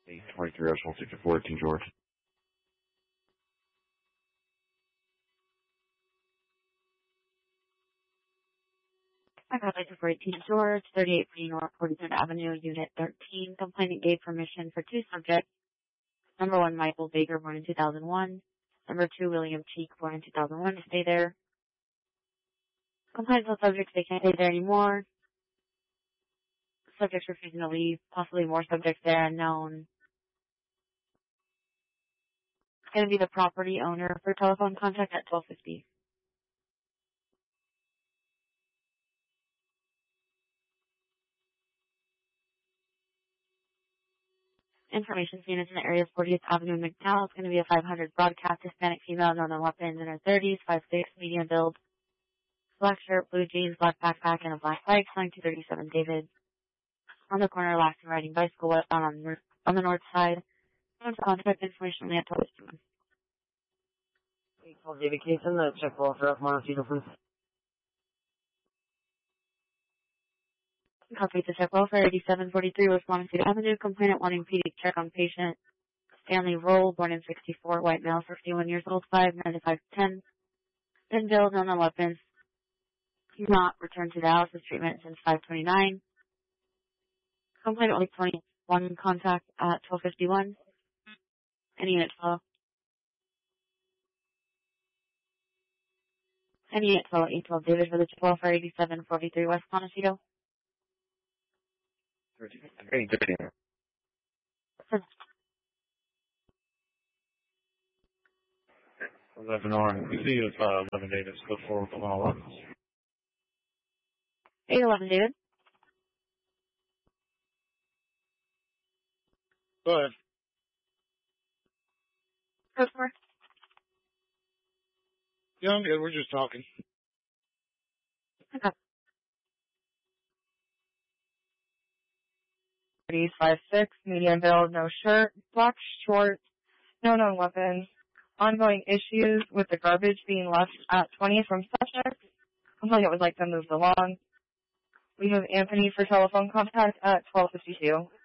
23 hours, 164, Team George. I got license for 18 George, 38 North 43rd Avenue, Unit 13. Complainant gave permission for two subjects. Number 1, Michael Baker, born in 2001. Number 2, William Cheek, born in 2001, to stay there. Complainant told subjects they can't stay there anymore. Subjects refusing to leave, possibly more subjects there unknown. It's going to be the property owner for telephone contact at 1250. Information seen is in the area of 40th Avenue, McDowell. It's going to be a 500 broadcast, Hispanic female, known on weapons in her 30s, 5'6", medium build, black shirt, blue jeans, black backpack, and a black bike, 9237 David. On the corner, last and riding bicycle westbound on the north side. Contact information only at 1251. 812 David Cason, the check welfare of Montecito, please. Copy to check welfare, 8743 West Montecito Avenue. Complainant wanting PD check on patient Stanley Roll, born in 64, white male, 51 years old, 5'9" to 5'10". Been billed, known on weapons. He's not returned to dialysis treatment since 5/29. Complainant only 21 contact at 1251. Any unit 12. Any unit 12, 812 David for the check welfare, 8743 West Montecito. 13. 11 RMC of 11 David, split forward from all levels. 811 David. Go ahead. Customer. Yeah, I'm good. We're just talking. Okay. 5'6", medium build, no shirt, black shorts, no known weapons. Ongoing issues with the garbage being left at 20 from subjects. Complainant would like them moved along. We have Anthony for telephone contact at 1252.